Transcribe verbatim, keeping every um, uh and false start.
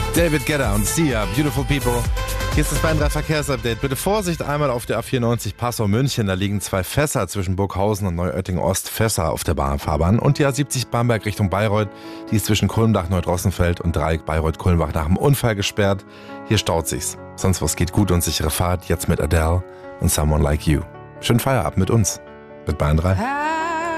David Guetta und Sia, Beautiful People. Hier ist das Bayern drei Verkehrsupdate. Bitte Vorsicht einmal auf der A vierundneunzig Passau-München. Da liegen zwei Fässer zwischen Burghausen und Neuötting-Ost. Fässer auf der Bahnfahrbahn. Und die A siebzig Bamberg Richtung Bayreuth. Die ist zwischen Kulmbach-Neudrossenfeld und Dreieck Bayreuth-Kulmbach nach dem Unfall gesperrt. Hier staut sich's. Sonst was geht gut und sichere Fahrt. Jetzt mit Adele und Someone Like You. Schönen Feierabend mit uns. Mit Bayern drei.